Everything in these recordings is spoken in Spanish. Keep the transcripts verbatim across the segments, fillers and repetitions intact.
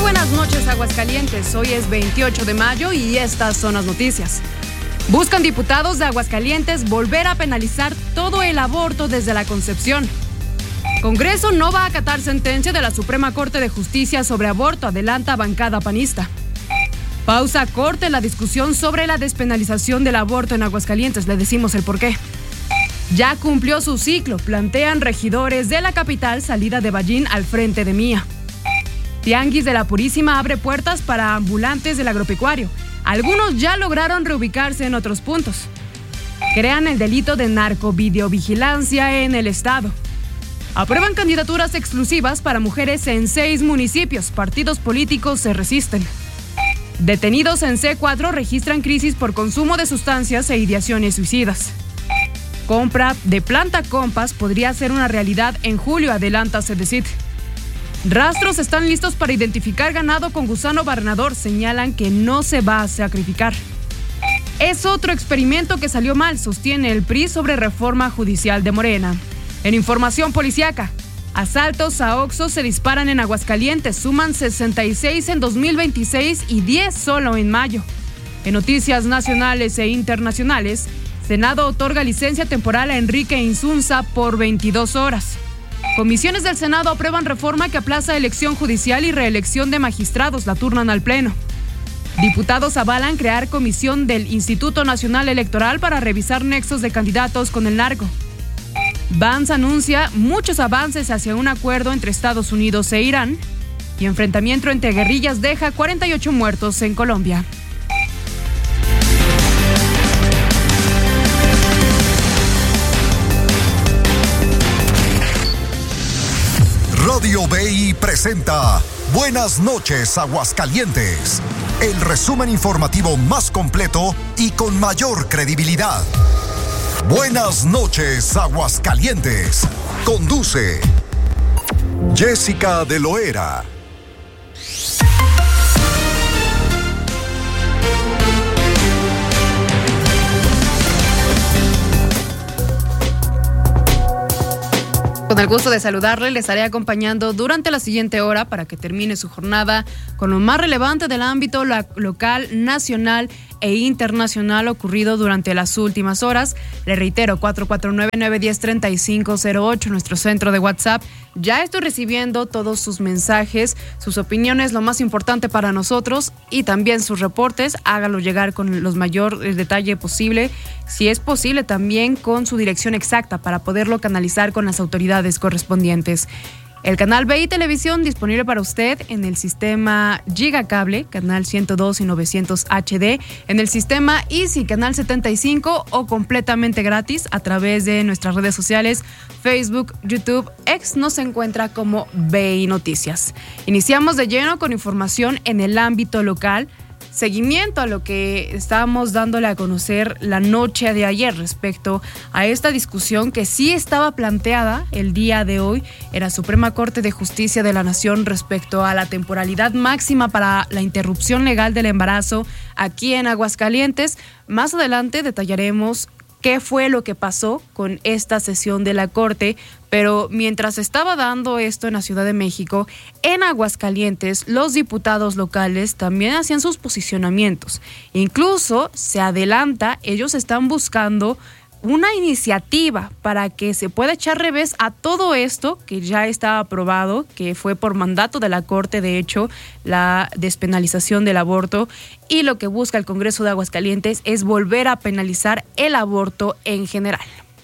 buenas noches, Aguascalientes. Hoy es veintiocho de mayo y estas son las noticias. Buscan diputados de Aguascalientes volver a penalizar todo el aborto desde la concepción. Congreso no va a acatar sentencia de la Suprema Corte de Justicia sobre aborto, adelanta bancada panista. Pausa corte la discusión sobre la despenalización del aborto en Aguascalientes. Le decimos el porqué. Ya cumplió su ciclo, plantean regidores de la capital salida de Ballín al frente de Mía. Tianguis de la Purísima abre puertas para ambulantes del agropecuario. Algunos ya lograron reubicarse en otros puntos. Crean el delito de narcovideovigilancia en el estado. Aprueban candidaturas exclusivas para mujeres en seis municipios. Partidos políticos se resisten. Detenidos en C cuatro registran crisis por consumo de sustancias e ideaciones suicidas. Compra de planta Compass podría ser una realidad en julio, adelanta Sedecit. Rastros están listos para identificar ganado con gusano barrenador. Señalan que no se va a sacrificar. Es otro experimento que salió mal, sostiene el P R I sobre reforma judicial de Morena. En información policíaca, asaltos a Oxxos se disparan en Aguascalientes, suman sesenta y seis en dos mil veintiséis y diez solo en mayo. En noticias nacionales e internacionales, Senado otorga licencia temporal a Enrique Insunza por veintidós horas. Comisiones del Senado aprueban reforma que aplaza elección judicial y reelección de magistrados, la turnan al Pleno. Diputados avalan crear comisión del Instituto Nacional Electoral para revisar nexos de candidatos con el narco. Vance anuncia muchos avances hacia un acuerdo entre Estados Unidos e Irán. Y enfrentamiento entre guerrillas deja cuarenta y ocho muertos en Colombia. Radio B I presenta Buenas noches, Aguascalientes, el resumen informativo más completo y con mayor credibilidad. Buenas noches, Aguascalientes. Conduce Jessica de Loera. Con el gusto de saludarle, le estaré acompañando durante la siguiente hora para que termine su jornada con lo más relevante del ámbito local, nacional e internacional ocurrido durante las últimas horas. Le reitero, cuatro cuatro nueve, nueve uno cero, tres cinco cero ocho, nuestro centro de WhatsApp. Ya estoy recibiendo todos sus mensajes, sus opiniones, lo más importante para nosotros, y también sus reportes. Hágalo llegar con los mayor detalle posible, si es posible también con su dirección exacta para poderlo canalizar con las autoridades correspondientes. El canal B I Televisión disponible para usted en el sistema Gigacable, canal ciento dos y novecientos H D, en el sistema Easy, canal setenta y cinco, o completamente gratis a través de nuestras redes sociales, Facebook, YouTube, X nos encuentra como B I Noticias. Iniciamos de lleno con información en el ámbito local. Seguimiento a lo que estábamos dándole a conocer la noche de ayer respecto a esta discusión que sí estaba planteada el día de hoy en la Suprema Corte de Justicia de la Nación respecto a la temporalidad máxima para la interrupción legal del embarazo aquí en Aguascalientes. Más adelante detallaremos qué fue lo que pasó con esta sesión de la Corte, pero mientras estaba dando esto en la Ciudad de México, en Aguascalientes, los diputados locales también hacían sus posicionamientos. Incluso se adelanta, ellos están buscando una iniciativa para que se pueda echar revés a todo esto que ya está aprobado, que fue por mandato de la Corte, de hecho, la despenalización del aborto, y lo que busca el Congreso de Aguascalientes es volver a penalizar el aborto en general.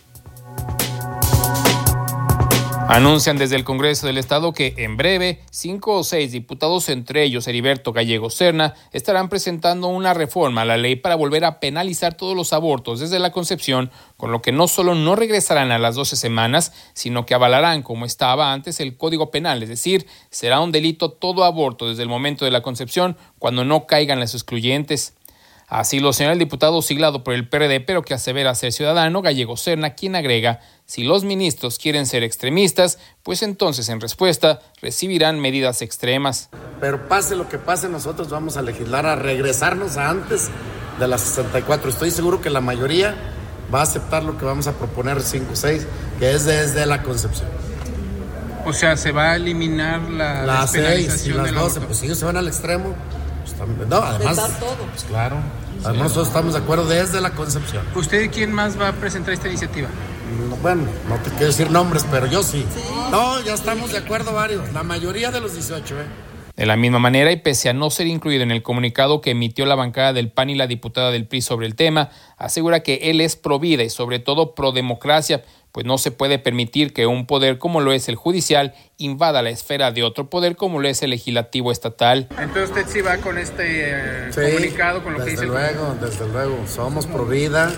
Anuncian desde el Congreso del Estado que en breve cinco o seis diputados, entre ellos Heriberto Gallego Serna, estarán presentando una reforma a la ley para volver a penalizar todos los abortos desde la concepción, con lo que no solo no regresarán a las doce semanas, sino que avalarán como estaba antes el Código Penal, es decir, será un delito todo aborto desde el momento de la concepción cuando no caigan las excluyentes. Así lo señala el diputado siglado por el P R D, pero que asevera ser ciudadano, Gallego Serna, quien agrega: si los ministros quieren ser extremistas, pues entonces en respuesta recibirán medidas extremas. Pero pase lo que pase, nosotros vamos a legislar a regresarnos a antes de las sesenta y cuatro. Estoy seguro que la mayoría va a aceptar lo que vamos a proponer cinco o seis, que es desde la concepción. O sea, ¿se va a eliminar la Las seis y las doce, aborto? pues si ellos se van al extremo, pues también, no, además, todo. Pues claro, además nosotros estamos de acuerdo desde la concepción. ¿Usted quién más va a presentar esta iniciativa? No, bueno, no te quiero decir nombres, pero yo sí. sí. No, ya estamos de acuerdo varios, la mayoría de los dieciocho, ¿eh? De la misma manera, y pese a no ser incluido en el comunicado que emitió la bancada del P A N y la diputada del P R I sobre el tema, asegura que él es pro vida y sobre todo pro democracia, pues no se puede permitir que un poder como lo es el judicial invada la esfera de otro poder como lo es el legislativo estatal. Entonces usted sí va con este eh, sí, comunicado, con lo que dice el Desde luego, desde luego, somos pro vida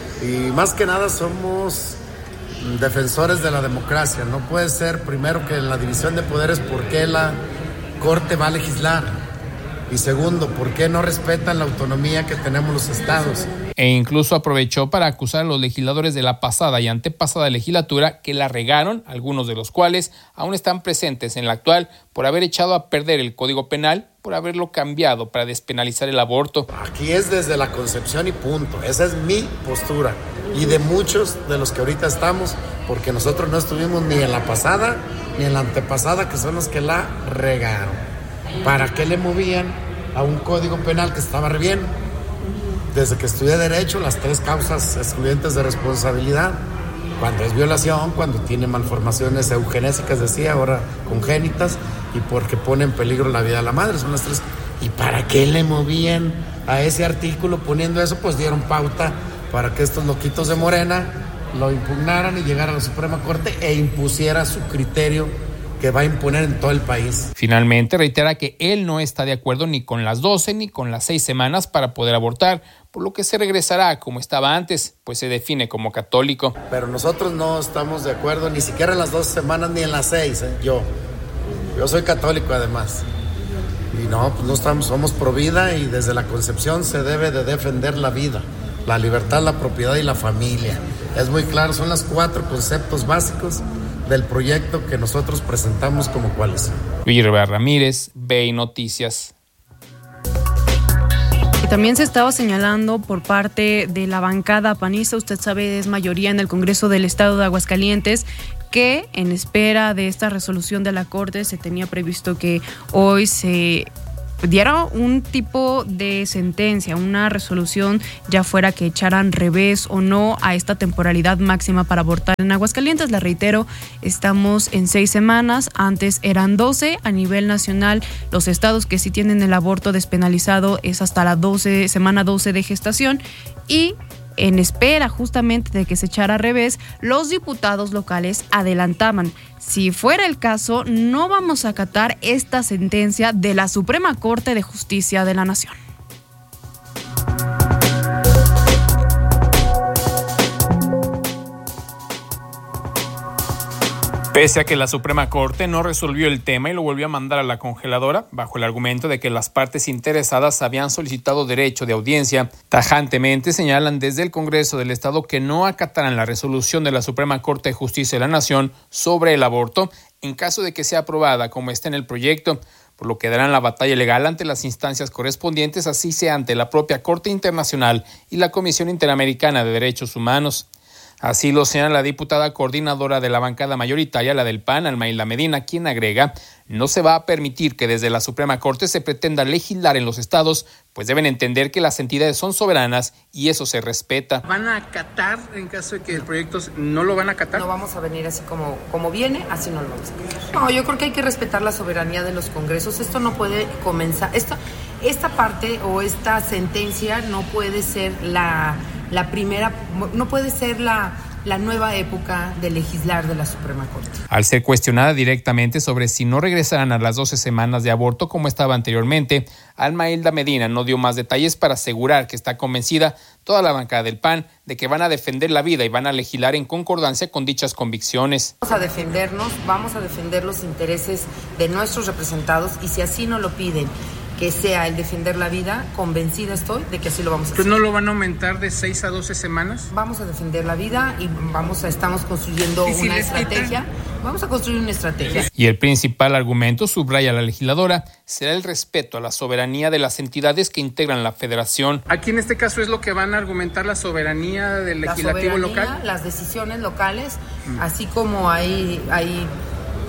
y más que nada somos defensores de la democracia. No puede ser primero que en la división de poderes por qué la Corte va a legislar y segundo, ¿por qué no respetan la autonomía que tenemos los estados? E incluso aprovechó para acusar a los legisladores de la pasada y antepasada legislatura que la regaron, algunos de los cuales aún están presentes en la actual, por haber echado a perder el Código Penal, por haberlo cambiado para despenalizar el aborto. Aquí es desde la concepción y punto. Esa es mi postura y de muchos de los que ahorita estamos, porque nosotros no estuvimos ni en la pasada ni en la antepasada, que son los que la regaron. ¿Para qué le movían a un Código Penal que estaba re bien? Desde que estudié Derecho, las tres causas excluyentes de responsabilidad, cuando es violación, cuando tiene malformaciones eugenésicas, decía, ahora congénitas, y porque pone en peligro la vida de la madre, son las tres. ¿Y para qué le movían a ese artículo poniendo eso? Pues dieron pauta para que estos loquitos de Morena lo impugnaran y llegara a la Suprema Corte e impusiera su criterio que va a imponer en todo el país. Finalmente reitera que él no está de acuerdo ni con las doce ni con las seis semanas para poder abortar, por lo que se regresará como estaba antes, pues se define como católico. Pero nosotros no estamos de acuerdo ni siquiera en las doce semanas ni en las seis, ¿eh? yo, yo soy católico además. Y no, pues no estamos, somos pro vida y desde la concepción se debe de defender la vida, la libertad, la propiedad y la familia. Es muy claro, son los cuatro conceptos básicos del proyecto que nosotros presentamos como coalición. Luis Rivera Ramírez, B I Noticias. Y también se estaba señalando por parte de la bancada panista, usted sabe, es mayoría en el Congreso del Estado de Aguascalientes, que en espera de esta resolución de la Corte se tenía previsto que hoy se diera un tipo de sentencia, una resolución, ya fuera que echaran revés o no a esta temporalidad máxima para abortar en Aguascalientes. La reitero, estamos en seis semanas, antes eran doce. A nivel nacional, los estados que sí tienen el aborto despenalizado es hasta la doce, semana doce de gestación, y en espera justamente de que se echara a revés, los diputados locales adelantaban: si fuera el caso, no vamos a acatar esta sentencia de la Suprema Corte de Justicia de la Nación. Pese a que la Suprema Corte no resolvió el tema y lo volvió a mandar a la congeladora, bajo el argumento de que las partes interesadas habían solicitado derecho de audiencia, tajantemente señalan desde el Congreso del Estado que no acatarán la resolución de la Suprema Corte de Justicia de la Nación sobre el aborto en caso de que sea aprobada como está en el proyecto, por lo que darán la batalla legal ante las instancias correspondientes, así sea ante la propia Corte Internacional y la Comisión Interamericana de Derechos Humanos. Así lo señala la diputada coordinadora de la bancada mayoritaria, la del P A N, Almailda Medina, quien agrega: no se va a permitir que desde la Suprema Corte se pretenda legislar en los estados, pues deben entender que las entidades son soberanas y eso se respeta. ¿Van a acatar en caso de que el proyecto no lo van a acatar? No vamos a venir así como, como viene, así no lo vamos a acatar. No, yo creo que hay que respetar la soberanía de los congresos. Esto no puede comenzar, esta, esta parte o esta sentencia no puede ser la... La primera, no puede ser la, la nueva época de legislar de la Suprema Corte. Al ser cuestionada directamente sobre si no regresarán a las doce semanas de aborto como estaba anteriormente, Almailda Medina no dio más detalles para asegurar que está convencida toda la bancada del P A N de que van a defender la vida y van a legislar en concordancia con dichas convicciones. Vamos a defendernos, vamos a defender los intereses de nuestros representados y si así nos lo piden, que sea el defender la vida, convencida estoy de que así lo vamos a hacer. ¿Pues no lo van a aumentar de seis a doce semanas? Vamos a defender la vida y vamos a, estamos construyendo si una estrategia. Quitan? Vamos a construir una estrategia. Y el principal argumento, subraya la legisladora, será el respeto a la soberanía de las entidades que integran la federación. Aquí en este caso es lo que van a argumentar, la soberanía del legislativo la soberanía, local. Las decisiones locales, mm. así como hay... hay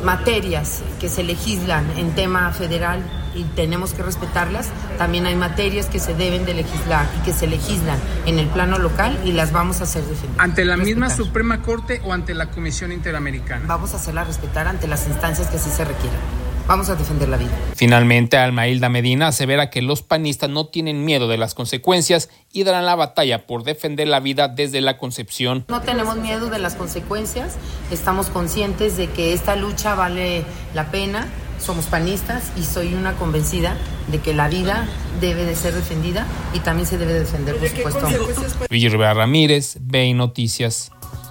materias que se legislan en tema federal y tenemos que respetarlas, también hay materias que se deben de legislar y que se legislan en el plano local y las vamos a hacer defender. ¿Ante la respetar. misma Suprema Corte o ante la Comisión Interamericana? Vamos a hacerla respetar ante las instancias que así se requieran. Vamos a defender la vida. Finalmente, Alma Hilda Medina asevera que los panistas no tienen miedo de las consecuencias y darán la batalla por defender la vida desde la concepción. No tenemos miedo de las consecuencias, estamos conscientes de que esta lucha vale la pena, somos panistas y soy una convencida de que la vida debe de ser defendida y también se debe defender, por supuesto. Luigi Rivera Ramírez, B I Noticias.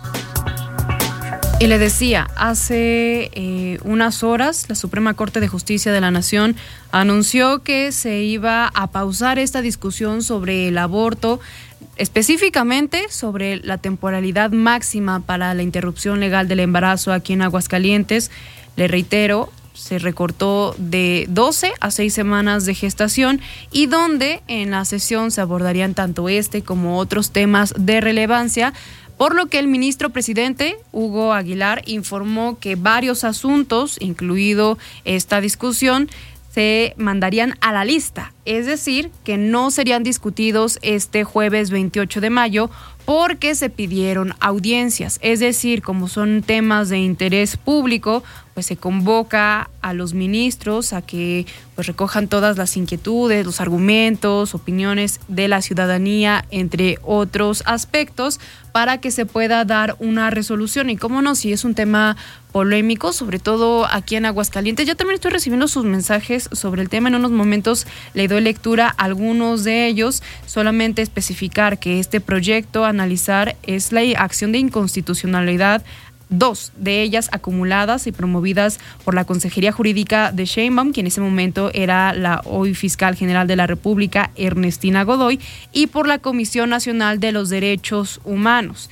Y le decía, hace eh, unas horas la Suprema Corte de Justicia de la Nación anunció que se iba a pausar esta discusión sobre el aborto, específicamente sobre la temporalidad máxima para la interrupción legal del embarazo aquí en Aguascalientes. Le reitero, se recortó de doce a seis semanas de gestación y donde en la sesión se abordarían tanto este como otros temas de relevancia, por lo que el ministro presidente, Hugo Aguilar, informó que varios asuntos, incluido esta discusión, se mandarían a la lista, es decir, que no serían discutidos este jueves veintiocho de mayo porque se pidieron audiencias, es decir, como son temas de interés público, pues se convoca a los ministros a que pues recojan todas las inquietudes, los argumentos, opiniones de la ciudadanía, entre otros aspectos, para que se pueda dar una resolución. Y cómo no, si es un tema polémico, sobre todo aquí en Aguascalientes. Yo también estoy recibiendo sus mensajes sobre el tema. En unos momentos le doy lectura a algunos de ellos. Solamente especificar que este proyecto a analizar es la acción de inconstitucionalidad, dos de ellas acumuladas y promovidas por la Consejería Jurídica de Sheinbaum, que en ese momento era la hoy fiscal general de la República, Ernestina Godoy, y por la Comisión Nacional de los Derechos Humanos.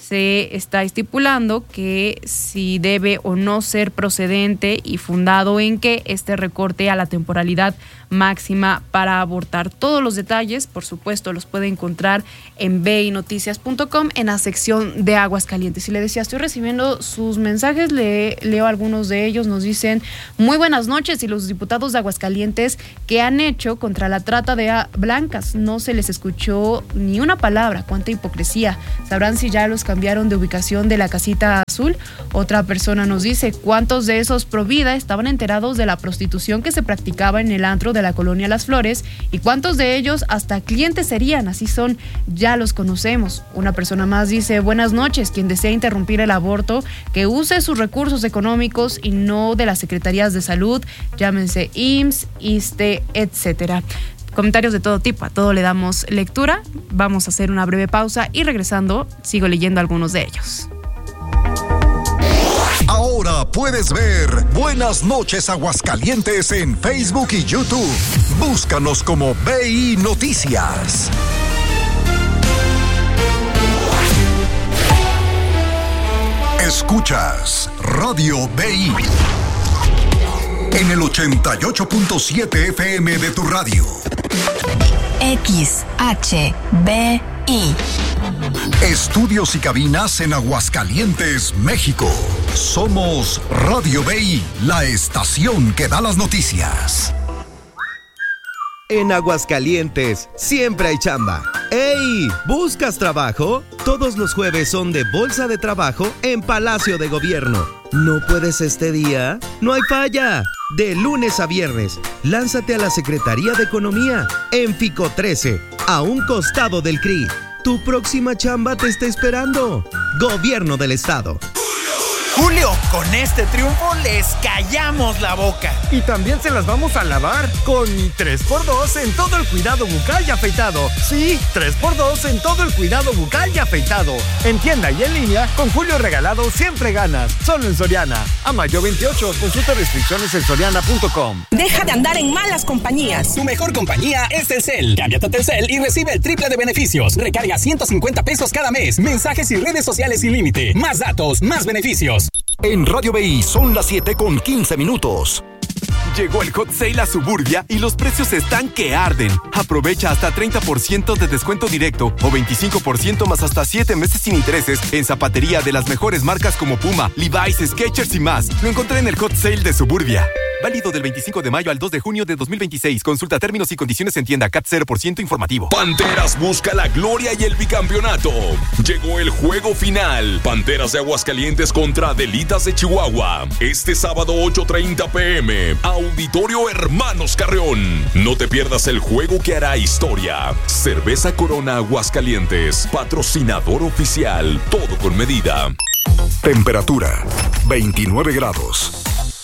Se está estipulando que si debe o no ser procedente y fundado en que este recorte a la temporalidad máxima para abortar. Todos los detalles, por supuesto, los puede encontrar en b i noticias punto com en la sección de Aguascalientes. Y le decía, estoy recibiendo sus mensajes, le, leo algunos de ellos. Nos dicen, muy buenas noches, y los diputados de Aguascalientes, ¿qué han hecho contra la trata de blancas? No se les escuchó ni una palabra. Cuánta hipocresía. ¿Sabrán si ya los cambiaron de ubicación de la casita azul? Otra persona nos dice, ¿cuántos de esos pro vida estaban enterados de la prostitución que se practicaba en el antro de la colonia Las Flores? ¿Y cuántos de ellos hasta clientes serían? Así son, ya los conocemos. Una persona más dice, buenas noches, quien desea interrumpir el aborto, que use sus recursos económicos y no de las secretarías de salud, llámense I M S S, ISSSTE, etcétera. Comentarios de todo tipo, a todo le damos lectura. Vamos a hacer una breve pausa y regresando sigo leyendo algunos de ellos. Ahora puedes ver Buenas noches Aguascalientes en Facebook y YouTube. Búscanos como B I Noticias. Escuchas Radio B I en el ochenta y ocho punto siete F M de tu radio. X H B I. Estudios y cabinas en Aguascalientes, México. Somos Radio B I, la estación que da las noticias. En Aguascalientes siempre hay chamba. ¡Ey! ¿Buscas trabajo? Todos los jueves son de Bolsa de Trabajo en Palacio de Gobierno. ¿No puedes este día? ¡No hay falla! De lunes a viernes, lánzate a la Secretaría de Economía en Fico trece, a un costado del C R I. Tu próxima chamba te está esperando. Gobierno del Estado. Julio, con este triunfo les callamos la boca. Y también se las vamos a lavar con tres por dos en todo el cuidado bucal y afeitado. Sí, tres por dos en todo el cuidado bucal y afeitado. En tienda y en línea, con Julio regalado siempre ganas. Solo en Soriana. A mayo veintiocho, consulta restricciones en soriana punto com. Deja de andar en malas compañías. Tu mejor compañía es Telcel. Cámbiate a Telcel y recibe el triple de beneficios. Recarga ciento cincuenta pesos cada mes. Mensajes y redes sociales sin límite. Más datos, más beneficios. En Radio B I son las siete con quince minutos. Llegó el Hot Sale a Suburbia y los precios están que arden. Aprovecha hasta treinta por ciento de descuento directo o veinticinco por ciento más hasta siete meses sin intereses en zapatería de las mejores marcas como Puma, Levi's, Skechers y más. Lo encontré en el Hot Sale de Suburbia. Válido del veinticinco de mayo al dos de junio de dos mil veintiséis. Consulta términos y condiciones en tienda. C A T cero por ciento informativo. Panteras busca la gloria y el bicampeonato. Llegó el juego final. Panteras de Aguascalientes contra Adelitas de Chihuahua. Este sábado ocho treinta pm. Auditorio Hermanos Carreón. No te pierdas el juego que hará historia. Cerveza Corona Aguascalientes. Patrocinador oficial. Todo con medida. Temperatura veintinueve grados.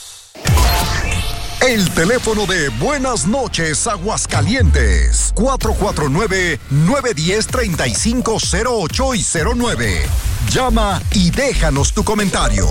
El teléfono de Buenas Noches Aguascalientes, cuatro cuatro nueve, nueve uno cero, tres cinco cero ocho y cero nueve. Llama y déjanos tu comentario.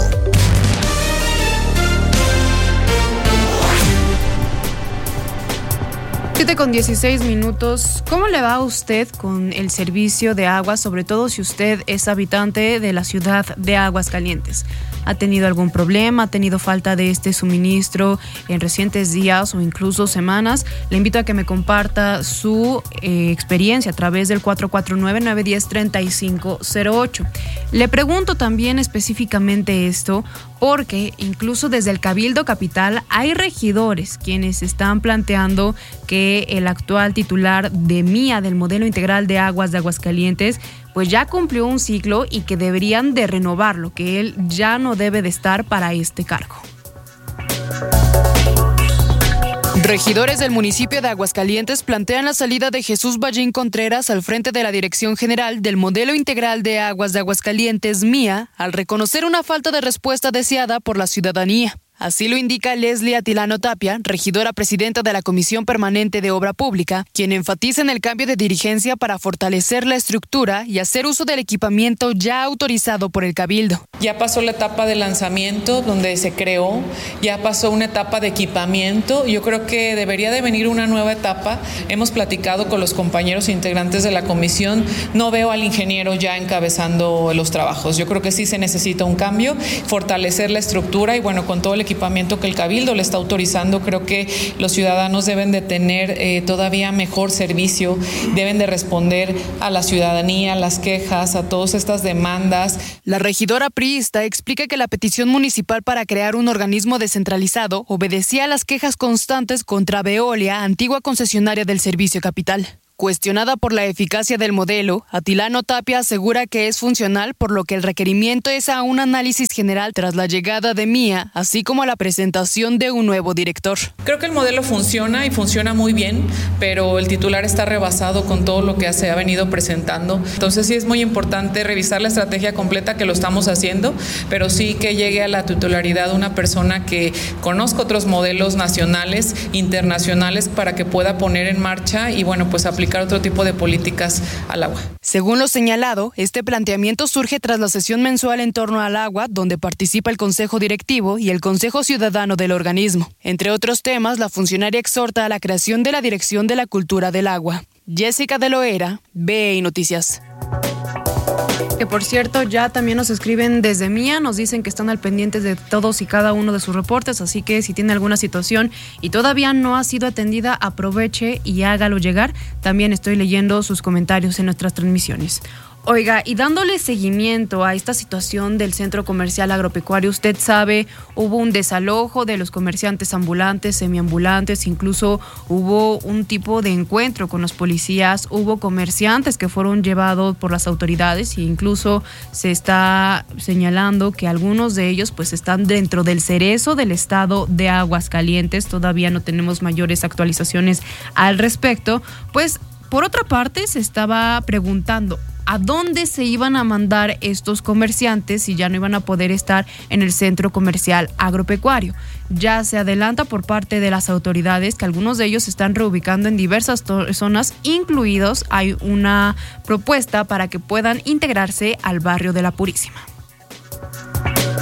siete con dieciséis minutos. ¿Cómo le va a usted con el servicio de agua, sobre todo si usted es habitante de la ciudad de Aguascalientes? ¿Ha tenido algún problema? ¿Ha tenido falta de este suministro en recientes días o incluso semanas? Le invito a que me comparta su eh, experiencia a través del cuatro cuatro nueve, nueve uno cero, tres cinco cero ocho. Le pregunto también específicamente esto porque incluso desde el Cabildo Capital hay regidores quienes están planteando que el actual titular de MIA, del Modelo Integral de Aguas de Aguascalientes, pues ya cumplió un ciclo y que deberían de renovarlo, que él ya no debe de estar para este cargo. Regidores del municipio de Aguascalientes plantean la salida de Jesús Ballín Contreras al frente de la Dirección General del Modelo Integral de Aguas de Aguascalientes, MIA, al reconocer una falta de respuesta deseada por la ciudadanía. Así lo indica Leslie Atilano Tapia, regidora presidenta de la Comisión Permanente de Obra Pública, quien enfatiza en el cambio de dirigencia para fortalecer la estructura y hacer uso del equipamiento ya autorizado por el Cabildo. Ya pasó la etapa de lanzamiento, donde se creó, ya pasó una etapa de equipamiento. Yo creo que debería de venir una nueva etapa. Hemos platicado con los compañeros integrantes de la comisión. No veo al ingeniero ya encabezando los trabajos. Yo creo que sí se necesita un cambio, fortalecer la estructura y bueno, con todo el equipamiento que el Cabildo le está autorizando, creo que los ciudadanos deben de tener eh, todavía mejor servicio, deben de responder a la ciudadanía, a las quejas, a todas estas demandas. La regidora priista explica que la petición municipal para crear un organismo descentralizado obedecía a las quejas constantes contra Veolia, antigua concesionaria del Servicio Capital. Cuestionada por la eficacia del modelo, Atilano Tapia asegura que es funcional, por lo que el requerimiento es a un análisis general tras la llegada de MIA, así como a la presentación de un nuevo director. Creo que el modelo funciona y funciona muy bien, pero el titular está rebasado con todo lo que se ha venido presentando. Entonces sí es muy importante revisar la estrategia completa, que lo estamos haciendo, pero sí que llegue a la titularidad una persona que conozca otros modelos nacionales, internacionales, para que pueda poner en marcha y bueno, pues aplicar otro tipo de políticas al agua. Según lo señalado, este planteamiento surge tras la sesión mensual en torno al agua, donde participa el Consejo Directivo y el Consejo Ciudadano del organismo. Entre otros temas, la funcionaria exhorta a la creación de la Dirección de la Cultura del Agua. Jessica de Loera, B I Noticias. Que por cierto, ya también nos escriben desde MIA, nos dicen que están al pendiente de todos y cada uno de sus reportes, así que si tiene alguna situación y todavía no ha sido atendida, aproveche y hágalo llegar. También estoy leyendo sus comentarios en nuestras transmisiones. Oiga, y dándole seguimiento a esta situación del centro comercial agropecuario, usted sabe, hubo un desalojo de los comerciantes ambulantes, semiambulantes, incluso hubo un tipo de encuentro con los policías, hubo comerciantes que fueron llevados por las autoridades e incluso se está señalando que algunos de ellos pues están dentro del cerezo del estado de Aguascalientes. Todavía no tenemos mayores actualizaciones al respecto. Pues por otra parte se estaba preguntando ¿a dónde se iban a mandar estos comerciantes si ya no iban a poder estar en el centro comercial agropecuario? Ya se adelanta por parte de las autoridades que algunos de ellos se están reubicando en diversas to- zonas, incluidos hay una propuesta para que puedan integrarse al barrio de La Purísima.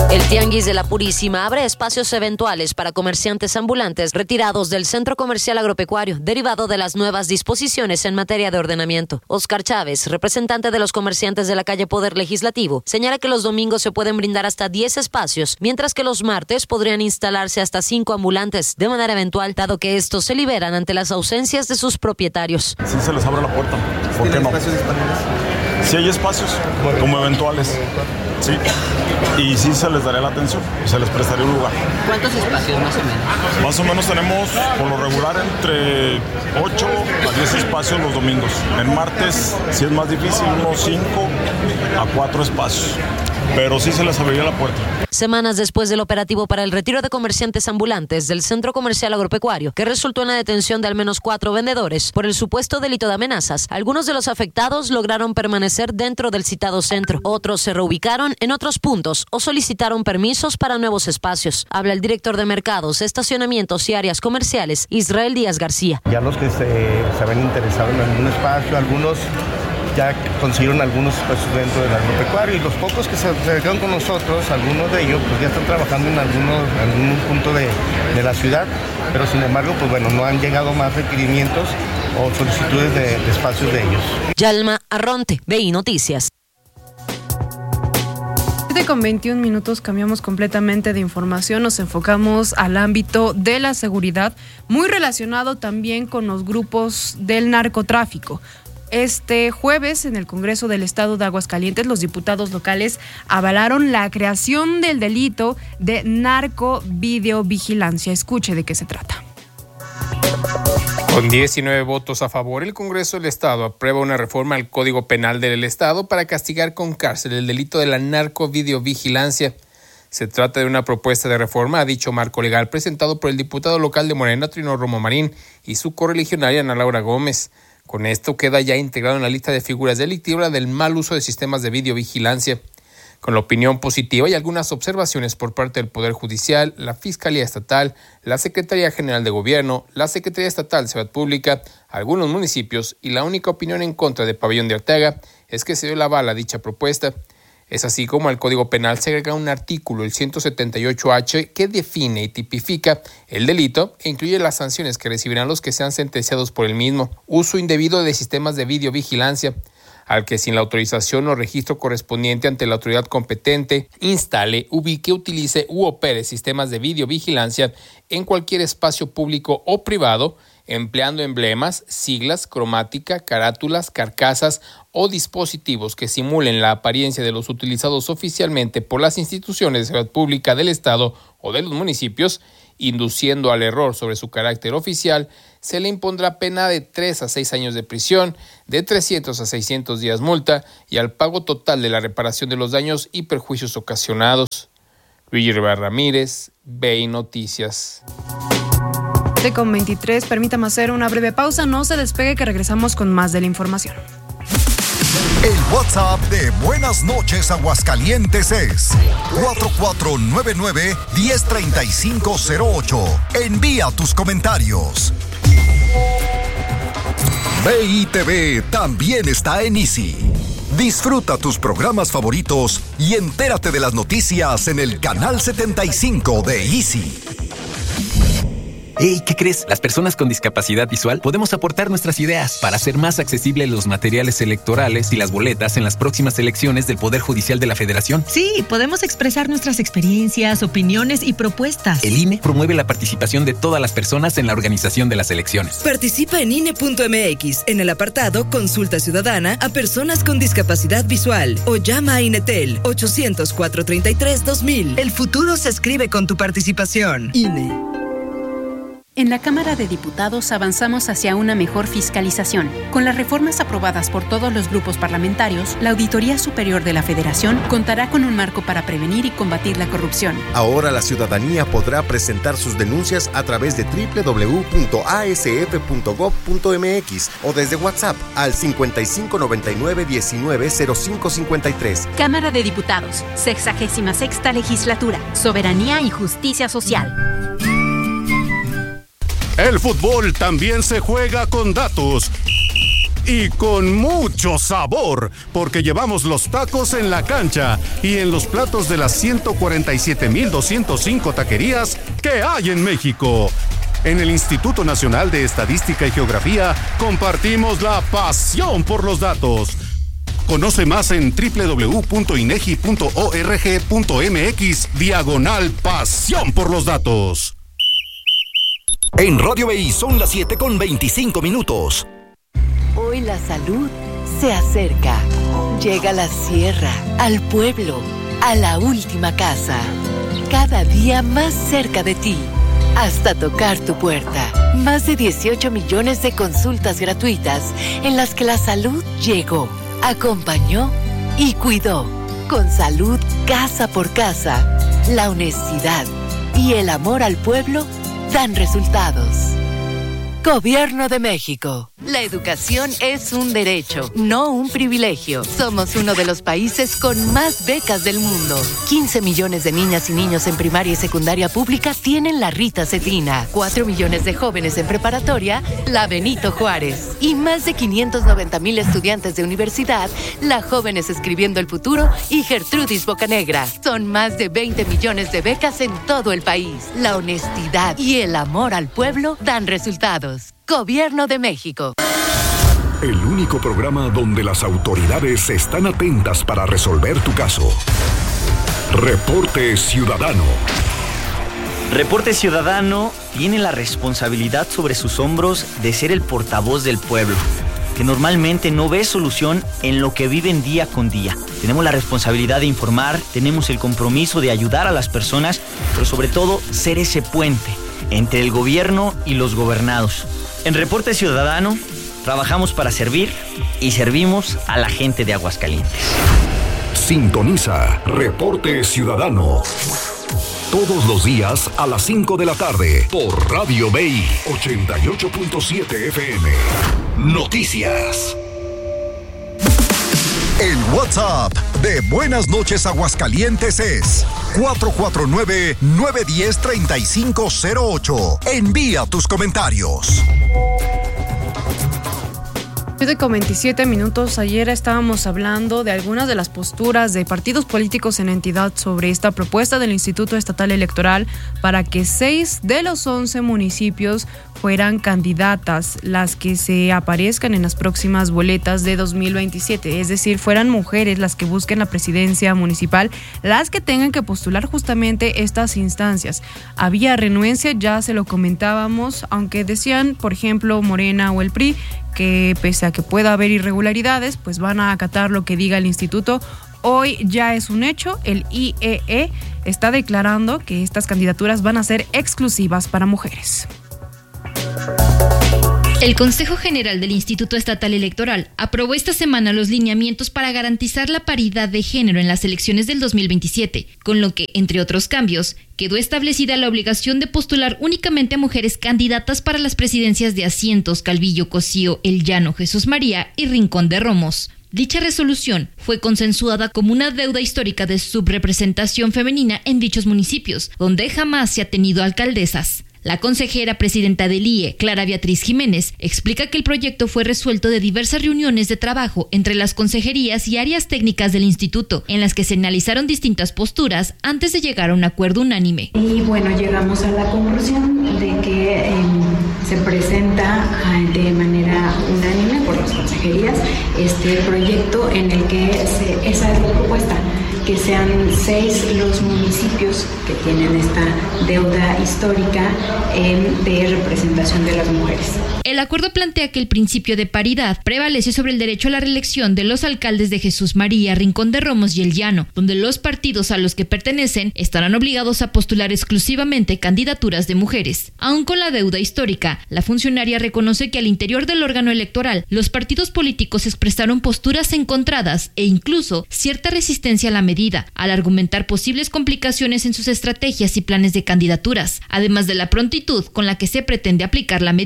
El Tianguis de la Purísima abre espacios eventuales para comerciantes ambulantes retirados del Centro Comercial Agropecuario, derivado de las nuevas disposiciones en materia de ordenamiento. Óscar Chávez, representante de los comerciantes de la calle Poder Legislativo, señala que los domingos se pueden brindar hasta diez espacios, mientras que los martes podrían instalarse hasta cinco ambulantes de manera eventual, dado que estos se liberan ante las ausencias de sus propietarios. Sí se les abre la puerta, ¿por qué no? ¿Espacios disponibles? Sí hay espacios, como eventuales, sí, y sí se les daría la atención, se les prestaría un lugar. ¿Cuántos espacios más o menos? Más o menos tenemos, por lo regular, entre ocho a diez espacios los domingos. En martes, sí es más difícil, unos cinco a cuatro espacios, pero sí se les abriría la puerta. Semanas después del operativo para el retiro de comerciantes ambulantes del Centro Comercial Agropecuario, que resultó en la detención de al menos cuatro vendedores por el supuesto delito de amenazas, algunos de los afectados lograron permanecer dentro del citado centro. Otros se reubicaron en otros puntos o solicitaron permisos para nuevos espacios. Habla el director de mercados, estacionamientos y áreas comerciales, Israel Díaz García. Ya los que se, se habían interesado en algún espacio, algunos ya consiguieron algunos espacios dentro del agropecuario, y los pocos que se quedaron con nosotros, algunos de ellos pues ya están trabajando en algunos, en algún punto de, de la ciudad, pero sin embargo pues bueno, no han llegado más requerimientos o solicitudes de, de espacios de ellos. Yalma Arronte, B I Noticias. Con veintiún minutos cambiamos completamente de información, nos enfocamos al ámbito de la seguridad, muy relacionado también con los grupos del narcotráfico. Este jueves, en el Congreso del Estado de Aguascalientes, los diputados locales avalaron la creación del delito de narcovideovigilancia. Escuche de qué se trata. Con diecinueve votos a favor, el Congreso del Estado aprueba una reforma al Código Penal del Estado para castigar con cárcel el delito de la narcovideovigilancia. Se trata de una propuesta de reforma a dicho marco legal presentado por el diputado local de Morena, Trino Romo Marín, y su correligionaria Ana Laura Gómez. Con esto queda ya integrado en la lista de figuras delictivas del mal uso de sistemas de videovigilancia. Con la opinión positiva y algunas observaciones por parte del Poder Judicial, la Fiscalía Estatal, la Secretaría General de Gobierno, la Secretaría Estatal de Seguridad Pública, algunos municipios, y la única opinión en contra de Pabellón de Arteaga es que se dio la bala a dicha propuesta. Es así como al Código Penal se agrega un artículo, el ciento setenta y ocho H, que define y tipifica el delito e incluye las sanciones que recibirán los que sean sentenciados por el mismo. Uso indebido de sistemas de videovigilancia, al que sin la autorización o registro correspondiente ante la autoridad competente, instale, ubique, utilice u opere sistemas de videovigilancia en cualquier espacio público o privado, empleando emblemas, siglas, cromática, carátulas, carcasas o dispositivos que simulen la apariencia de los utilizados oficialmente por las instituciones de seguridad pública del Estado o de los municipios, induciendo al error sobre su carácter oficial, se le impondrá pena de tres a seis años de prisión, de trescientos a seiscientos días multa y al pago total de la reparación de los daños y perjuicios ocasionados. Luigi Rivera Ramírez, B I Noticias. Con veintitrés, permítame hacer una breve pausa, no se despegue que regresamos con más de la información. El WhatsApp de Buenas Noches Aguascalientes es cuatro cuatro nueve nueve, uno cero tres cinco cero ocho. Envía tus comentarios. B I T V también está en Easy. Disfruta tus programas favoritos y entérate de las noticias en el canal setenta y cinco de Easy. Hey, ¿qué crees? Las personas con discapacidad visual podemos aportar nuestras ideas para hacer más accesibles los materiales electorales y las boletas en las próximas elecciones del Poder Judicial de la Federación. Sí, podemos expresar nuestras experiencias, opiniones y propuestas. El I N E promueve la participación de todas las personas en la organización de las elecciones. Participa en I N E punto M X en el apartado Consulta Ciudadana a personas con discapacidad visual o llama a INETEL ochocientos, cuatrocientos treinta y tres, dos mil. El futuro se escribe con tu participación. I N E. En la Cámara de Diputados avanzamos hacia una mejor fiscalización. Con las reformas aprobadas por todos los grupos parlamentarios, la Auditoría Superior de la Federación contará con un marco para prevenir y combatir la corrupción. Ahora la ciudadanía podrá presentar sus denuncias a través de doble u doble u doble u punto a s f punto gob punto m x o desde WhatsApp al cincuenta y cinco noventa y nueve diecinueve cero cinco cincuenta y tres. Cámara de Diputados, sexagésima sexta legislatura, soberanía y justicia social. El fútbol también se juega con datos. y con mucho sabor, porque llevamos los tacos en la cancha y en los platos de las ciento cuarenta y siete mil doscientos cinco taquerías que hay en México. En el Instituto Nacional de Estadística y Geografía compartimos la pasión por los datos. Conoce más en doble u doble u doble u punto inegi punto org punto mx diagonal pasión por los datos. En Radio B I son las siete con veinticinco minutos. Hoy la salud se acerca. Llega a la sierra, al pueblo, a la última casa. Cada día más cerca de ti, hasta tocar tu puerta. Más de dieciocho millones de consultas gratuitas en las que la salud llegó, acompañó y cuidó. Con salud casa por casa, la honestidad y el amor al pueblo dan resultados. Gobierno de México. La educación es un derecho, no un privilegio. Somos uno de los países con más becas del mundo. quince millones de niñas y niños en primaria y secundaria pública tienen la Rita Cetina. cuatro millones de jóvenes en preparatoria, la Benito Juárez. Y más de quinientos noventa mil estudiantes de universidad, la Jóvenes Escribiendo el Futuro y Gertrudis Bocanegra. Son más de veinte millones de becas en todo el país. La honestidad y el amor al pueblo dan resultados. Gobierno de México. El único programa donde las autoridades están atentas para resolver tu caso. Reporte Ciudadano. Reporte Ciudadano tiene la responsabilidad sobre sus hombros de ser el portavoz del pueblo, que normalmente no ve solución en lo que viven día con día. Tenemos la responsabilidad de informar, tenemos el compromiso de ayudar a las personas, pero sobre todo ser ese puente entre el gobierno y los gobernados. En Reporte Ciudadano trabajamos para servir y servimos a la gente de Aguascalientes. Sintoniza Reporte Ciudadano todos los días a las cinco de la tarde por Radio B I ochenta y ocho punto siete F M. Noticias. El WhatsApp de Buenas Noches Aguascalientes es cuatro cuatro nueve, nueve uno cero, tres cinco cero ocho. Envía tus comentarios. siete con veintisiete minutos. Ayer estábamos hablando de algunas de las posturas de partidos políticos en entidad sobre esta propuesta del Instituto Estatal Electoral para que seis de los once municipios fueran candidatas las que se aparezcan en las próximas boletas de dos mil veintisiete, es decir, fueran mujeres las que busquen la presidencia municipal, las que tengan que postular justamente estas instancias. Había renuencia, ya se lo comentábamos, aunque decían, por ejemplo, Morena o el P R I, que pese a que pueda haber irregularidades, pues van a acatar lo que diga el instituto. Hoy ya es un hecho, el I E E está declarando que estas candidaturas van a ser exclusivas para mujeres. El Consejo General del Instituto Estatal Electoral aprobó esta semana los lineamientos para garantizar la paridad de género en las elecciones del dos mil veintisiete, con lo que, entre otros cambios, quedó establecida la obligación de postular únicamente a mujeres candidatas para las presidencias de Asientos, Calvillo, Cocío, El Llano, Jesús María y Rincón de Romos. Dicha resolución fue consensuada como una deuda histórica de subrepresentación femenina en dichos municipios, donde jamás se ha tenido alcaldesas. La consejera presidenta del I E, Clara Beatriz Jiménez, explica que el proyecto fue resuelto de diversas reuniones de trabajo entre las consejerías y áreas técnicas del instituto, en las que se analizaron distintas posturas antes de llegar a un acuerdo unánime. Y bueno, llegamos a la conclusión de que eh, se presenta de manera unánime por las consejerías este proyecto en el que se, esa es la propuesta, que sean seis los municipios que tienen esta deuda histórica eh, de representación de las mujeres. El acuerdo plantea que el principio de paridad prevalece sobre el derecho a la reelección de los alcaldes de Jesús María, Rincón de Romos y El Llano, donde los partidos a los que pertenecen estarán obligados a postular exclusivamente candidaturas de mujeres. Aún con la deuda histórica, la funcionaria reconoce que al interior del órgano electoral, los partidos políticos expresaron posturas encontradas e incluso cierta resistencia a la medida, al argumentar posibles complicaciones en sus estrategias y planes de candidaturas, además de la prontitud con la que se pretende aplicar la medida.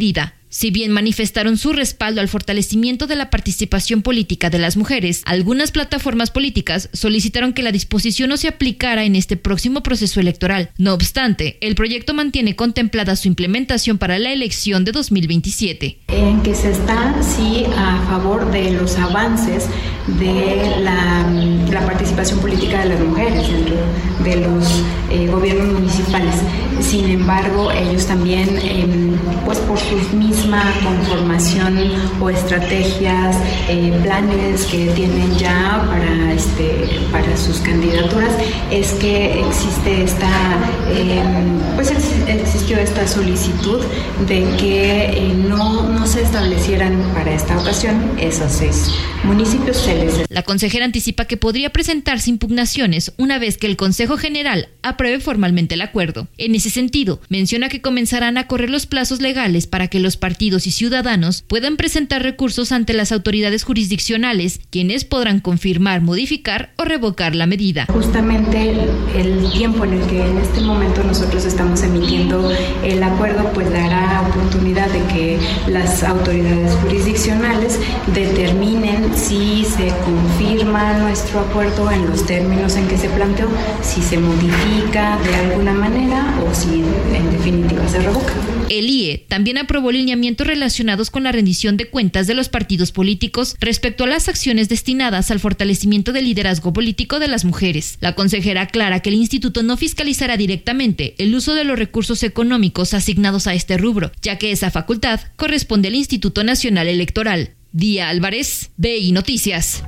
Si bien manifestaron su respaldo al fortalecimiento de la participación política de las mujeres, algunas plataformas políticas solicitaron que la disposición no se aplicara en este próximo proceso electoral. No obstante, el proyecto mantiene contemplada su implementación para la elección de dos mil veintisiete. En que se está, sí, a favor de los avances de la, la participación política de las mujeres dentro de los eh, gobiernos municipales. Sin embargo, ellos también, eh, pues por su misma conformación o estrategias, eh, planes que tienen ya para, este, para sus candidaturas, es que existe esta, eh, pues existió esta solicitud de que eh, no, no se establecieran para esta ocasión esos seis municipios. Se les... La consejera anticipa que podría presentarse impugnaciones una vez que el Consejo General apruebe formalmente el acuerdo. En ese sentido, menciona que comenzarán a correr los plazos legales para que los partidos y ciudadanos puedan presentar recursos ante las autoridades jurisdiccionales, quienes podrán confirmar, modificar o revocar la medida. Justamente el, el tiempo en el que en este momento nosotros estamos emitiendo el acuerdo, pues dará oportunidad de que las autoridades jurisdiccionales determinen si se confirma nuestro acuerdo en los términos en que se planteó, si se modifica de alguna manera o si en definitiva se revoca. El I E también aprobó lineamientos relacionados con la rendición de cuentas de los partidos políticos respecto a las acciones destinadas al fortalecimiento del liderazgo político de las mujeres. La consejera aclara que el instituto no fiscalizará directamente el uso de los recursos económicos asignados a este rubro, ya que esa facultad corresponde al Instituto Nacional Electoral. Día Álvarez, B I Noticias.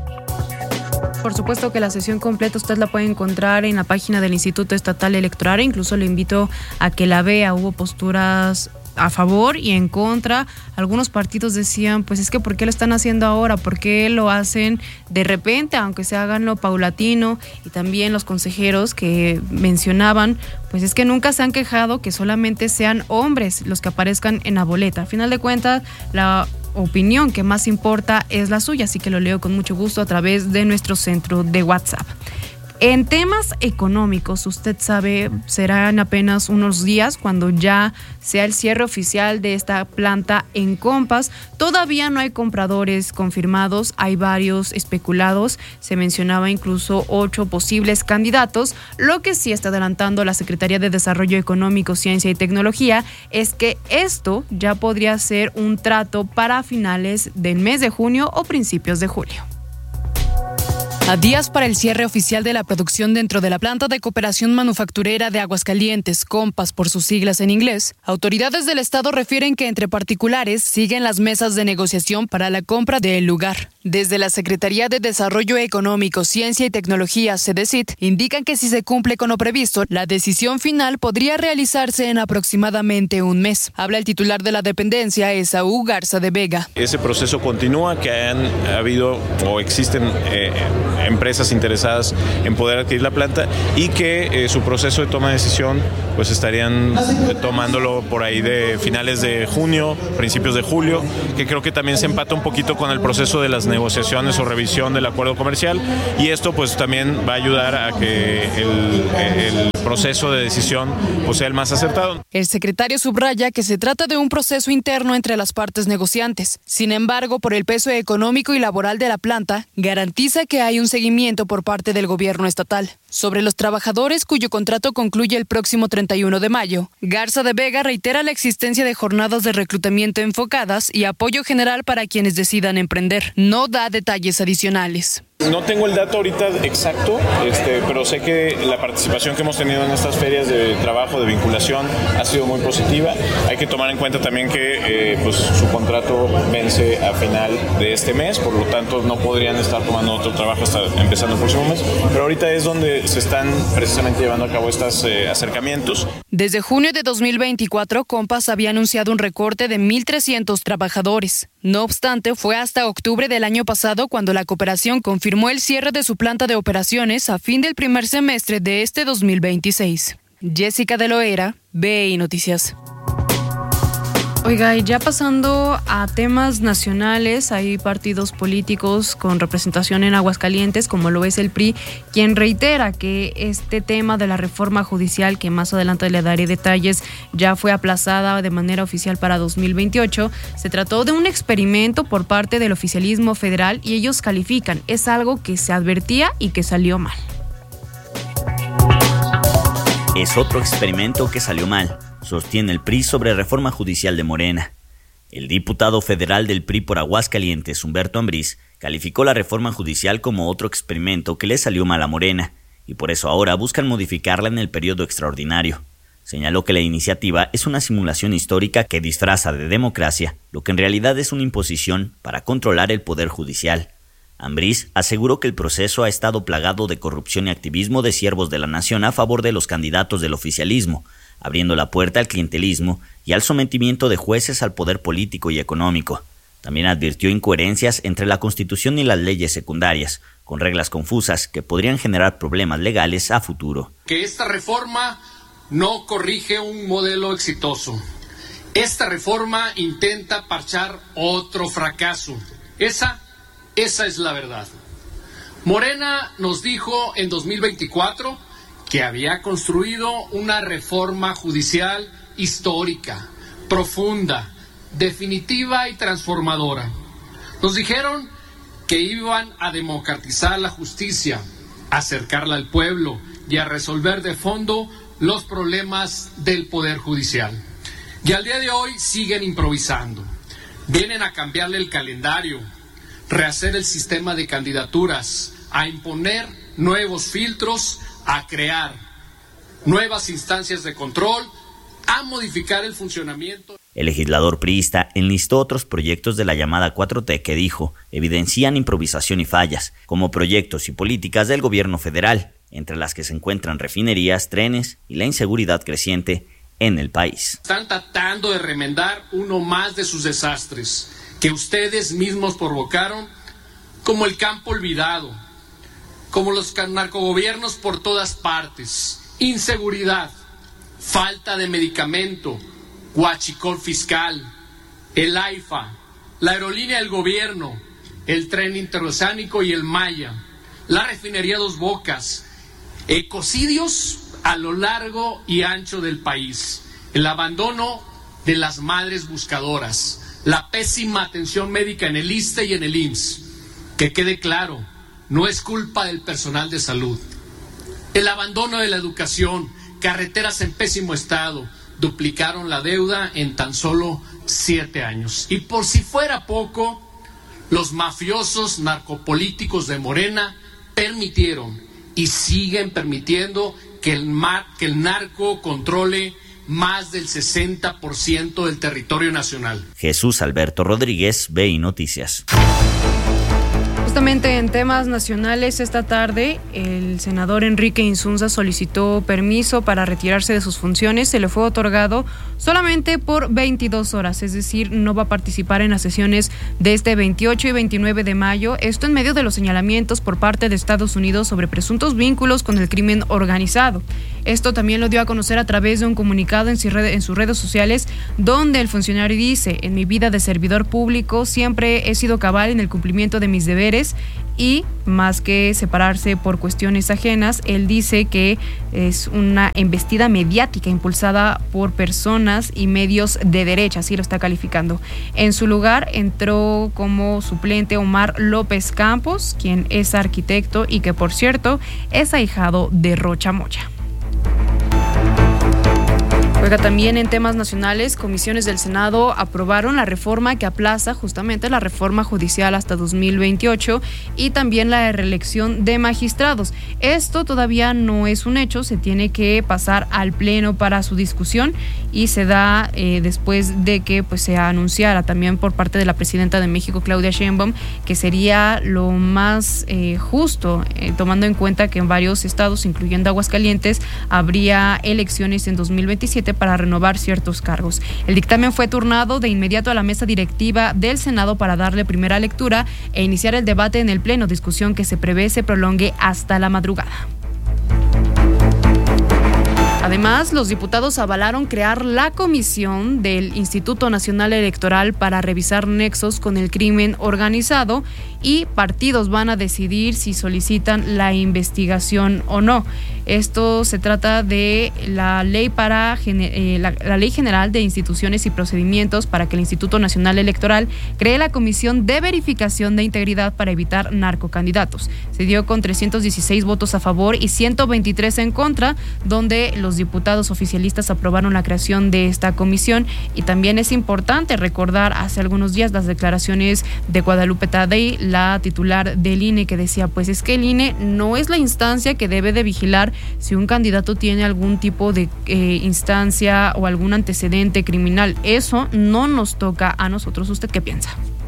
Por supuesto que la sesión completa usted la puede encontrar en la página del Instituto Estatal Electoral. Incluso le invito a que la vea. Hubo posturas a favor y en contra. Algunos partidos decían, pues es que ¿por qué lo están haciendo ahora? ¿Por qué lo hacen de repente, aunque se hagan lo paulatino? Y también los consejeros que mencionaban, pues es que nunca se han quejado que solamente sean hombres los que aparezcan en la boleta. Al final de cuentas, la opinión que más importa es la suya, así que lo leo con mucho gusto a través de nuestro centro de WhatsApp. En temas económicos, usted sabe, serán apenas unos días cuando ya sea el cierre oficial de esta planta en Compass. Todavía no hay compradores confirmados, hay varios especulados, se mencionaba incluso ocho posibles candidatos. Lo que sí está adelantando la Secretaría de Desarrollo Económico, Ciencia y Tecnología es que esto ya podría ser un trato para finales del mes de junio o principios de julio. A días para el cierre oficial de la producción dentro de la planta de cooperación manufacturera de Aguascalientes, Compass por sus siglas en inglés, autoridades del estado refieren que entre particulares siguen las mesas de negociación para la compra del lugar. Desde la Secretaría de Desarrollo Económico, Ciencia y Tecnología, CEDECIT, indican que si se cumple con lo previsto, la decisión final podría realizarse en aproximadamente un mes. Habla el titular de la dependencia, Esaú Garza de Vega. Ese proceso continúa, que han habido o existen eh, empresas interesadas en poder adquirir la planta y que eh, su proceso de toma de decisión pues estarían eh, tomándolo por ahí de finales de junio, principios de julio, que creo que también se empata un poquito con el proceso de las negociaciones o revisión del acuerdo comercial, y esto pues también va a ayudar a que el, el proceso de decisión pues sea el más acertado. El secretario subraya que se trata de un proceso interno entre las partes negociantes. Sin embargo, por el peso económico y laboral de la planta, garantiza que hay un seguimiento por parte del gobierno estatal. Sobre los trabajadores cuyo contrato concluye el próximo treinta y uno de mayo, Garza de Vega reitera la existencia de jornadas de reclutamiento enfocadas y apoyo general para quienes decidan emprender. No da detalles adicionales. No tengo el dato ahorita exacto, este, pero sé que la participación que hemos tenido en estas ferias de trabajo, de vinculación, ha sido muy positiva. Hay que tomar en cuenta también que eh, pues, su contrato vence a final de este mes, por lo tanto no podrían estar tomando otro trabajo hasta empezando el próximo mes, pero ahorita es donde se están precisamente llevando a cabo estos eh, acercamientos. Desde junio de dos mil veinticuatro, Compass había anunciado un recorte de mil trescientos trabajadores. No obstante, fue hasta octubre del año pasado cuando la cooperación confirmó el cierre de su planta de operaciones a fin del primer semestre de este dos mil veintiséis. Jessica de Loera, B I Noticias. Oiga, y ya pasando a temas nacionales, hay partidos políticos con representación en Aguascalientes, como lo es el P R I, quien reitera que este tema de la reforma judicial, que más adelante le daré detalles, ya fue aplazada de manera oficial para dos mil veintiocho. Se trató de un experimento por parte del oficialismo federal y ellos califican, es algo que se advertía y que salió mal. Es otro experimento que salió mal, sostiene el P R I sobre reforma judicial de Morena. El diputado federal del P R I por Aguascalientes, Humberto Ambriz, calificó la reforma judicial como otro experimento que le salió mal a Morena, y por eso ahora buscan modificarla en el periodo extraordinario. Señaló que la iniciativa es una simulación histórica que disfraza de democracia, lo que en realidad es una imposición para controlar el poder judicial. Ambriz aseguró que el proceso ha estado plagado de corrupción y activismo de siervos de la nación a favor de los candidatos del oficialismo, abriendo la puerta al clientelismo y al sometimiento de jueces al poder político y económico. También advirtió incoherencias entre la Constitución y las leyes secundarias, con reglas confusas que podrían generar problemas legales a futuro. Que esta reforma no corrige un modelo exitoso. Esta reforma intenta parchar otro fracaso. Esa, esa es la verdad. Morena nos dijo en dos mil veinticuatro que había construido una reforma judicial histórica, profunda, definitiva y transformadora. Nos dijeron que iban a democratizar la justicia, a acercarla al pueblo y a resolver de fondo los problemas del Poder Judicial. Y al día de hoy siguen improvisando. Vienen a cambiarle el calendario, rehacer el sistema de candidaturas, a imponer nuevos filtros, a crear nuevas instancias de control, a modificar el funcionamiento. El legislador priista enlistó otros proyectos de la llamada cuatro T que dijo evidencian improvisación y fallas, como proyectos y políticas del gobierno federal, entre las que se encuentran refinerías, trenes y la inseguridad creciente en el país. Están tratando de remendar uno más de sus desastres que ustedes mismos provocaron, como el campo olvidado, como los narcogobiernos por todas partes, inseguridad, falta de medicamento, huachicol fiscal, el AIFA, la aerolínea del gobierno, el tren interoceánico y el Maya, la refinería Dos Bocas, ecocidios a lo largo y ancho del país, el abandono de las madres buscadoras, la pésima atención médica en el ISSSTE y en el I M S S. Que quede claro, no es culpa del personal de salud. El abandono de la educación, carreteras en pésimo estado, duplicaron la deuda en tan solo siete años. Y por si fuera poco, los mafiosos narcopolíticos de Morena permitieron y siguen permitiendo que el, mar, que el narco controle más del sesenta por ciento del territorio nacional. Jesús Alberto Rodríguez, B I Noticias. Justamente en temas nacionales, esta tarde el senador Enrique Insunza solicitó permiso para retirarse de sus funciones. Se le fue otorgado solamente por veintidós horas, es decir, no va a participar en las sesiones de este veintiocho y veintinueve de mayo. Esto en medio de los señalamientos por parte de Estados Unidos sobre presuntos vínculos con el crimen organizado. Esto también lo dio a conocer a través de un comunicado en sus redes, en sus redes sociales, donde el funcionario dice: en mi vida de servidor público siempre he sido cabal en el cumplimiento de mis deberes, y más que separarse por cuestiones ajenas, él dice que es una embestida mediática impulsada por personas y medios de derecha, así lo está calificando. En su lugar entró como suplente Omar López Campos, quien es arquitecto y que, por cierto, es ahijado de Rocha Moya. Oiga, también en temas nacionales, comisiones del Senado aprobaron la reforma que aplaza justamente la reforma judicial hasta dos mil veintiocho y también la reelección de magistrados. Esto todavía no es un hecho, se tiene que pasar al Pleno para su discusión y se da eh, después de que pues se anunciara también por parte de la presidenta de México, Claudia Sheinbaum, que sería lo más eh, justo, eh, tomando en cuenta que en varios estados, incluyendo Aguascalientes, habría elecciones en dos mil veintisiete para renovar ciertos cargos. El dictamen fue turnado de inmediato a la mesa directiva del Senado para darle primera lectura e iniciar el debate en el Pleno, discusión que se prevé se prolongue hasta la madrugada. Además, los diputados avalaron crear la comisión del Instituto Nacional Electoral para revisar nexos con el crimen organizado y partidos van a decidir si solicitan la investigación o no. Esto se trata de la ley para eh, la, la Ley General de Instituciones y Procedimientos para que el Instituto Nacional Electoral cree la comisión de verificación de integridad para evitar narcocandidatos. Se dio con trescientos dieciséis votos a favor y ciento veintitrés en contra, donde los diputados oficialistas aprobaron la creación de esta comisión. Y también es importante recordar hace algunos días las declaraciones de Guadalupe Tadei, la titular del I N E, que decía pues es que el I N E no es la instancia que debe de vigilar si un candidato tiene algún tipo de eh, instancia o algún antecedente criminal. Eso no nos toca a nosotros. ¿Usted qué piensa?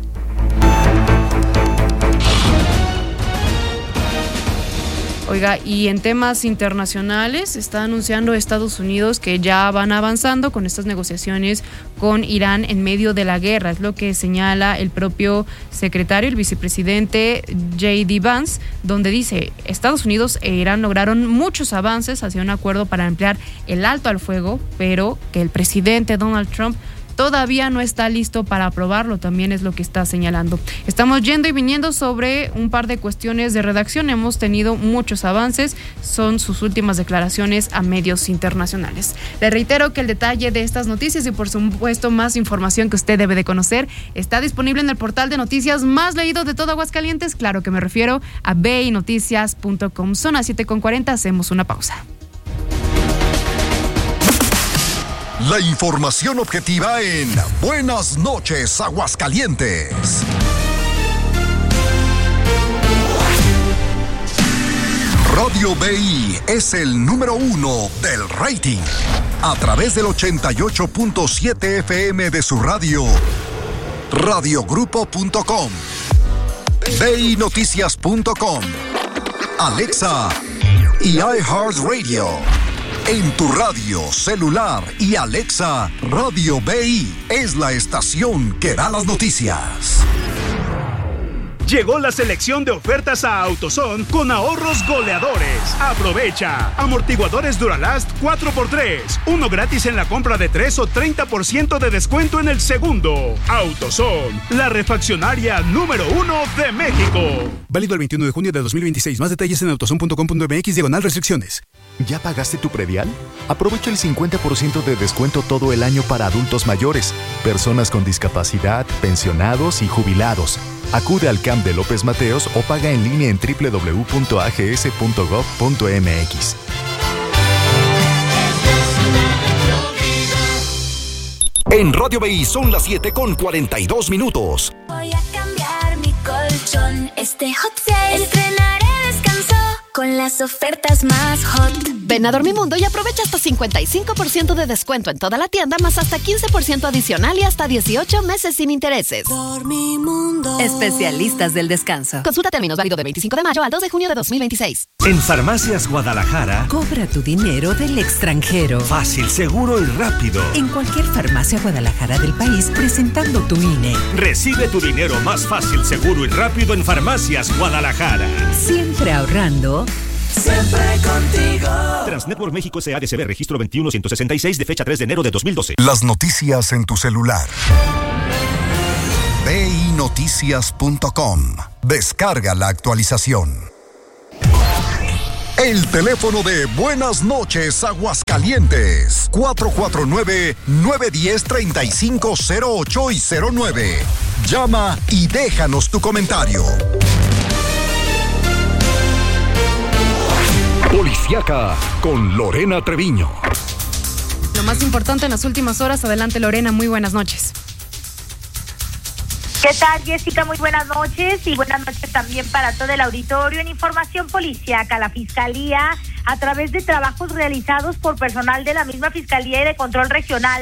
Oiga, y en temas internacionales, está anunciando Estados Unidos que ya van avanzando con estas negociaciones con Irán en medio de la guerra. Es lo que señala el propio secretario, el vicepresidente J D Vance, donde dice: Estados Unidos e Irán lograron muchos avances hacia un acuerdo para ampliar el alto al fuego, pero que el presidente Donald Trump todavía no está listo para aprobarlo, también es lo que está señalando. Estamos yendo y viniendo sobre un par de cuestiones de redacción, hemos tenido muchos avances, son sus últimas declaraciones a medios internacionales. Le reitero que el detalle de estas noticias y por supuesto más información que usted debe de conocer está disponible en el portal de noticias más leído de todo Aguascalientes, claro que me refiero a b i noticias punto com. Son las siete con cuarenta, hacemos una pausa. La información objetiva en Buenas noches, Aguascalientes. Radio B I es el número uno del rating. A través del ochenta y ocho punto siete F M de su radio, radiogrupo punto com, b i noticias punto com, Alexa y iHeartRadio. En tu radio, celular y Alexa, Radio B I es la estación que da las noticias. Llegó la selección de ofertas a AutoZone con ahorros goleadores. Aprovecha. Amortiguadores Duralast cuatro por tres. Uno gratis en la compra de tres o treinta por ciento de descuento en el segundo. AutoZone, la refaccionaria número uno de México. Válido el veintiuno de junio de dos mil veintiséis. Más detalles en autozone punto com punto m x diagonal restricciones. ¿Ya pagaste tu predial? Aprovecha el cincuenta por ciento de descuento todo el año para adultos mayores, personas con discapacidad, pensionados y jubilados. Acude al C A M de López Mateos o paga en línea en doble u doble u doble u punto a g s punto gov punto m x. En Radio B I son las siete con cuarenta y dos minutos. Voy a cambiar mi colchón. Este hot sale estrenaré descanso con las ofertas más hot. Ven a Dormimundo y aprovecha hasta cincuenta y cinco por ciento de descuento en toda la tienda, más hasta quince por ciento adicional y hasta dieciocho meses sin intereses. Dormimundo. Especialistas del descanso. Consulta términos, válido de veinticinco de mayo al dos de junio de dos mil veintiséis. En Farmacias Guadalajara, cobra tu dinero del extranjero. Fácil, seguro y rápido. En cualquier farmacia Guadalajara del país, presentando tu I N E. Recibe tu dinero más fácil, seguro y rápido en Farmacias Guadalajara. Siempre ahorrando. Siempre contigo. Transnetwork México S A D C B, registro veintiuno ciento sesenta y seis de fecha tres de enero de dos mil doce. Las noticias en tu celular. b i noticias punto com. Descarga la actualización. El teléfono de Buenas noches, Aguascalientes. cuatro cuatro nueve, nueve uno cero, tres cinco cero ocho y cero nueve. Llama y déjanos tu comentario. Policiaca con Lorena Treviño. Lo más importante en las últimas horas. Adelante, Lorena, muy buenas noches. ¿Qué tal, Jessica? Muy buenas noches y buenas noches también para todo el auditorio. En información policiaca, la Fiscalía, a través de trabajos realizados por personal de la misma Fiscalía y de Control Regional,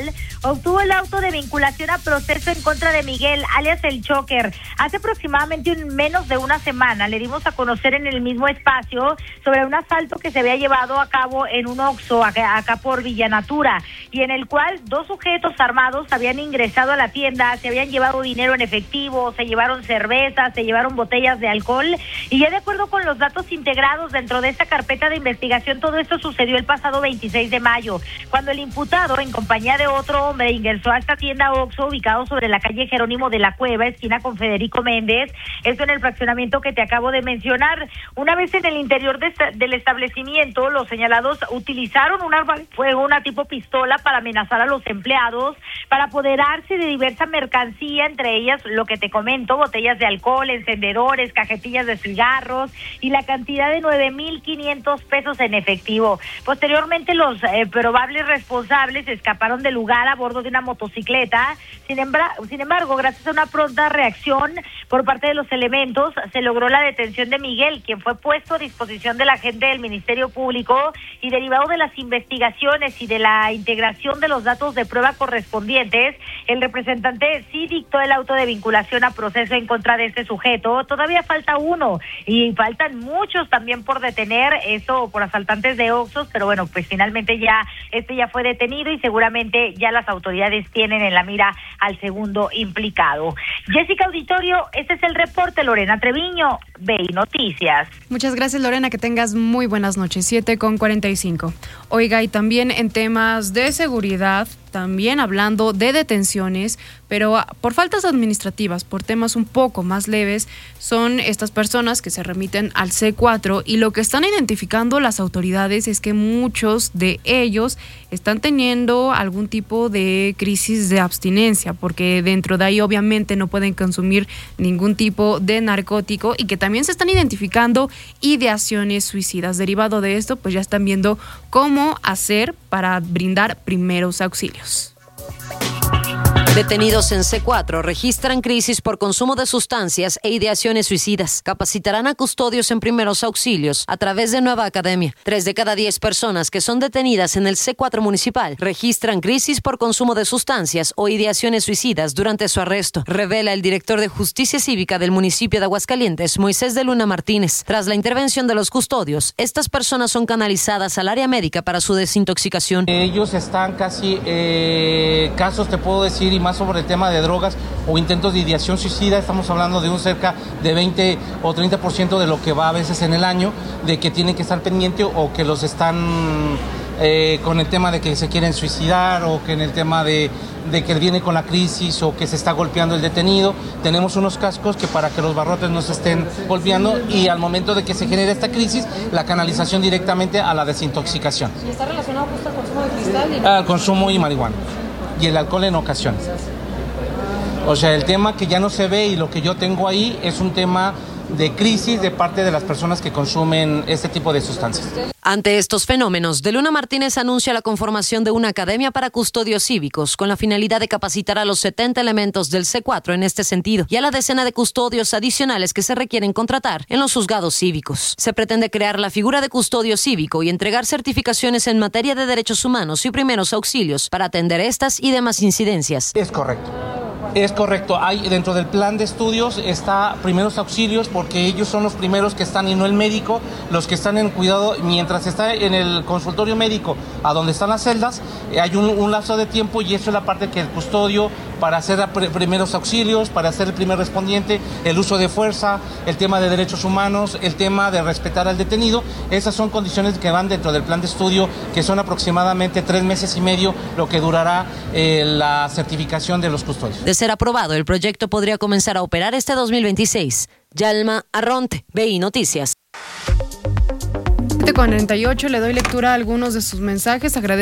obtuvo el auto de vinculación a proceso en contra de Miguel, alias el Choker. Hace aproximadamente un, menos de una semana le dimos a conocer en el mismo espacio sobre un asalto que se había llevado a cabo en un Oxxo acá, acá por Villanatura, y en el cual dos sujetos armados habían ingresado a la tienda, se habían llevado dinero en efectivo, se llevaron cervezas, se llevaron botellas de alcohol, y ya de acuerdo con los datos integrados dentro de esta carpeta de investigación, todo esto sucedió el pasado veintiséis de mayo, cuando el imputado, en compañía de otro hombre, ingresó a esta tienda Oxxo ubicado sobre la calle Jerónimo de la Cueva, esquina con Federico Méndez, esto en el fraccionamiento que te acabo de mencionar. Una vez en el interior de esta, del establecimiento, los señalados utilizaron un arma de fuego, una tipo pistola, para amenazar a los empleados, para apoderarse de diversa mercancía, entre ellas lo que te comento, botellas de alcohol, encendedores, cajetillas de cigarros y la cantidad de nueve mil quinientos pesos en efectivo. Posteriormente, los eh, probables responsables escaparon del lugar a bordo de una motocicleta. Sin, embra- sin embargo, gracias a una pronta reacción por parte de los elementos, se logró la detención de Miguel, quien fue puesto a disposición de la gente del Ministerio Público, y derivado de las investigaciones y de la integración de los datos de prueba correspondientes, el representante sí dictó el auto de vinculación a proceso en contra de este sujeto. Todavía falta uno y faltan muchos también por detener, esto por asaltantes de Oxxos, pero bueno, pues finalmente ya este ya fue detenido y seguramente ya las autoridades tienen en la mira al segundo implicado. Jessica Auditorio, este es el reporte. Lorena Treviño, B I Noticias. Muchas gracias, Lorena, que tengas muy buenas noches. siete con cuarenta y cinco. Oiga, y también en temas de seguridad, también hablando de detenciones, pero por faltas administrativas, por temas un poco más leves, son estas personas que se remiten al C cuatro, y lo que están identificando las autoridades es que muchos de ellos están teniendo algún tipo de crisis de abstinencia, porque dentro de ahí obviamente no pueden consumir ningún tipo de narcótico, y que también se están identificando ideaciones suicidas. Derivado de esto, pues ya están viendo cómo hacer para brindar primeros auxilios. Detenidos en C cuatro registran crisis por consumo de sustancias e ideaciones suicidas. Capacitarán a custodios en primeros auxilios a través de Nueva Academia. Tres de cada diez personas que son detenidas en el C cuatro municipal registran crisis por consumo de sustancias o ideaciones suicidas durante su arresto, revela el director de Justicia Cívica del municipio de Aguascalientes, Moisés de Luna Martínez. Tras la intervención de los custodios, estas personas son canalizadas al área médica para su desintoxicación. Ellos están casi, eh, casos te puedo decir, y más sobre el tema de drogas o intentos de ideación suicida, estamos hablando de un cerca de veinte o treinta por ciento de lo que va a veces en el año, de que tienen que estar pendientes o que los están eh, con el tema de que se quieren suicidar, o que en el tema de, de que viene con la crisis o que se está golpeando el detenido. Tenemos unos cascos que para que los barrotes no se estén golpeando, y al momento de que se genere esta crisis, la canalización directamente a la desintoxicación. ¿Y está relacionado justo al consumo de cristal? Y... Al consumo y marihuana. Y el alcohol en ocasiones. O sea, el tema que ya no se ve y lo que yo tengo ahí es un tema de crisis de parte de las personas que consumen este tipo de sustancias. Ante estos fenómenos, De Luna Martínez anuncia la conformación de una academia para custodios cívicos con la finalidad de capacitar a los setenta elementos del C cuatro en este sentido y a la decena de custodios adicionales que se requieren contratar en los juzgados cívicos. Se pretende crear la figura de custodio cívico y entregar certificaciones en materia de derechos humanos y primeros auxilios para atender estas y demás incidencias. Es correcto. Es correcto, hay dentro del plan de estudios está primeros auxilios, porque ellos son los primeros que están, y no el médico, los que están en cuidado mientras está en el consultorio médico, a donde están las celdas, hay un, un lapso de tiempo, y eso es la parte que el custodio, para hacer primeros auxilios, para ser el primer respondiente, el uso de fuerza, el tema de derechos humanos, el tema de respetar al detenido, esas son condiciones que van dentro del plan de estudio, que son aproximadamente tres meses y medio lo que durará eh, la certificación de los custodios. De ser aprobado, el proyecto podría comenzar a operar este dos mil veintiséis. Yalma Arronte, B I Noticias. siete cuarenta y ocho, le doy lectura a algunos de sus mensajes. Agradezco